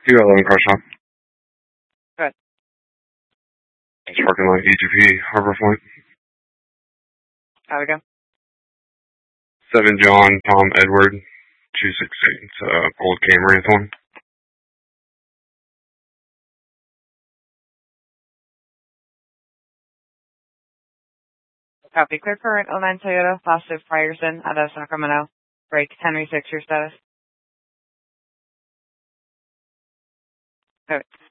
You got 11 car shop. Good. It's parking lot, EGP, Harborfront. How we go? 7 John, Tom, Edward, 268. It's old Camry, it's one. Copy. Clear current 09 Toyota, positive Frierson out of Sacramento. Break Henry 6, your status. Good.